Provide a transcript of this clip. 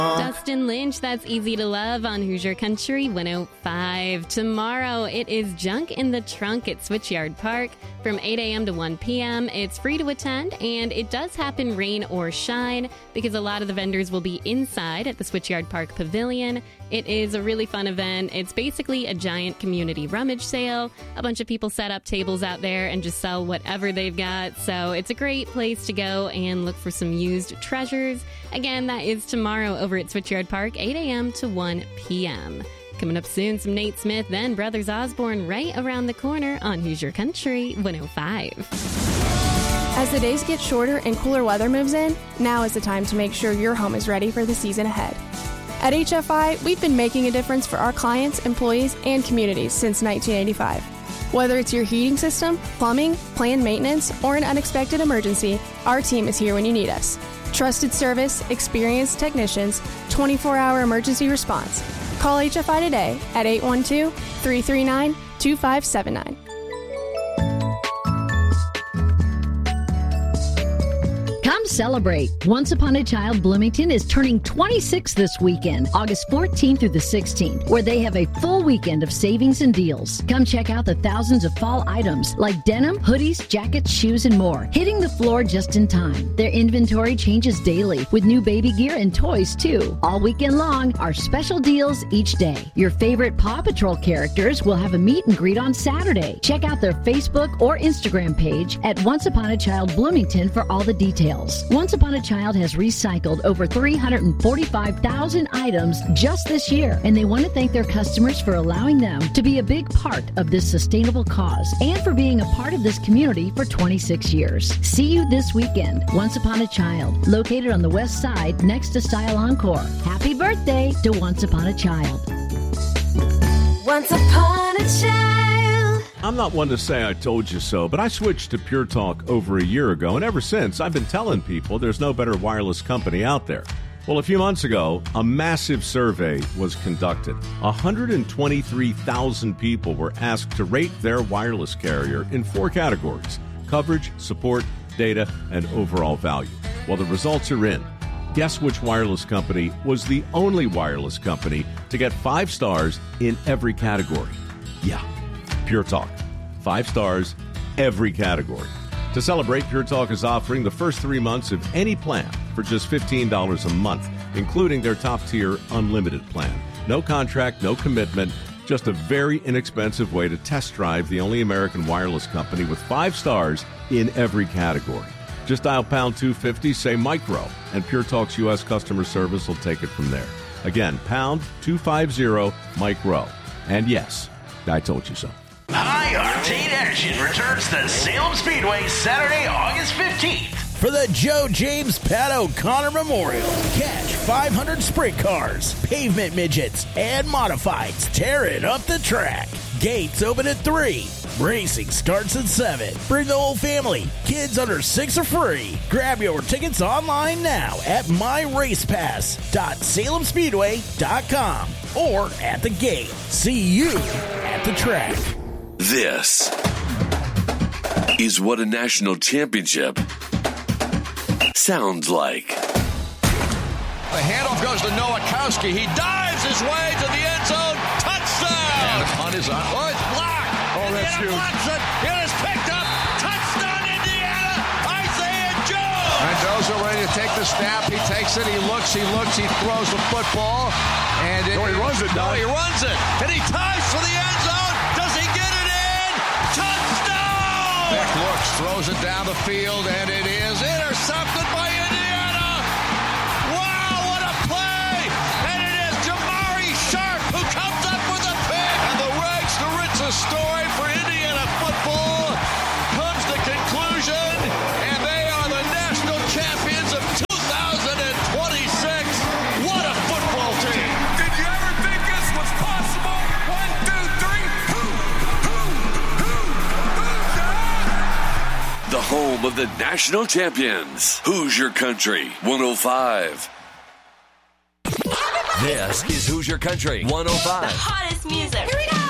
Dustin Lynch, that's Easy to Love on Hoosier Country 105. Tomorrow, it is Junk in the Trunk at Switchyard Park from 8 a.m. to 1 p.m. It's free to attend, and it does happen rain or shine because a lot of the vendors will be inside at the Switchyard Park Pavilion. It is a really fun event. It's basically a giant community rummage sale. A bunch of people set up tables out there and just sell whatever they've got. So it's a great place to go and look for some used treasures. Again, that is tomorrow over at Switchyard Park, 8 a.m. to 1 p.m. Coming up soon, some Nate Smith, then Brothers Osborne right around the corner on Hoosier Country 105. As the days get shorter and cooler weather moves in, now is the time to make sure your home is ready for the season ahead. At HFI, we've been making a difference for our clients, employees, and communities since 1985. Whether it's your heating system, plumbing, planned maintenance, or an unexpected emergency, our team is here when you need us. Trusted service, experienced technicians, 24-hour emergency response. Call HFI today at 812-339-2579. Come celebrate. Once Upon a Child Bloomington is turning 26 this weekend, August 14th through the 16th, where they have a full weekend of savings and deals. Come check out the thousands of fall items like denim, hoodies, jackets, shoes, and more, hitting the floor just in time. Their inventory changes daily with new baby gear and toys, too. All weekend long are special deals each day. Your favorite Paw Patrol characters will have a meet and greet on Saturday. Check out their Facebook or Instagram page at Once Upon a Child Bloomington for all the details. Once Upon a Child has recycled over 345,000 items just this year, and they want to thank their customers for allowing them to be a big part of this sustainable cause and for being a part of this community for 26 years. See you this weekend. Once Upon a Child, located on the west side next to Style Encore. Happy birthday to Once Upon a Child. Once upon a child. I'm not one to say I told you so, but I switched to Pure Talk over a year ago, and ever since, I've been telling people there's no better wireless company out there. Well, a few months ago, a massive survey was conducted. 123,000 people were asked to rate their wireless carrier in 4 categories: coverage, support, data, and overall value. Well, the results are in. Guess which wireless company was the only wireless company to get 5 stars in every category? Yeah, Pure Talk. 5 stars, every category. To celebrate, Pure Talk is offering the first 3 months of any plan for just $15 a month, including their top-tier unlimited plan. No contract, no commitment, just a very inexpensive way to test drive the only American wireless company with 5 stars in every category. Just dial pound 250, say micro, and Pure Talk's U.S. customer service will take it from there. Again, pound 250, micro. And yes, I told you so. High Octane Action returns to Salem Speedway Saturday, August 15th. For the Joe James Pat O'Connor Memorial, catch 500 sprint cars, pavement midgets, and modifieds tearing up the track. Gates open at 3. Racing starts at 7. Bring the whole family. Kids under 6 are free. Grab your tickets online now at myracepass.salemspeedway.com or at the gate. See you at the track. This is what a national championship sounds like. The handoff goes to Nowakowski. He dives his way to the end zone. Touchdown! And the punt is on. Oh, it's blocked. Oh, that's huge. Blocks it. It is picked up. Touchdown, Indiana. Isaiah Jones. Mendoza ready to take the snap. He takes it. He looks. He throws the football. And he runs it. No, he runs it. And he ties for the end zone. Does he get it in? Touchdown! Beck looks, throws it down the field, and it is intercepted by Indiana. Wow, what a play! And it is Jamari Sharp who comes up with a pick. And the rags to riches story for Indiana football comes to conclusion, and they are the national champions of 2026. What a football team! Did you ever think this was possible? 1, 2, 3. Who's that? The home of the national champions. Hoosier Country 105. This is Hoosier Country 105. The hottest music. Here we go.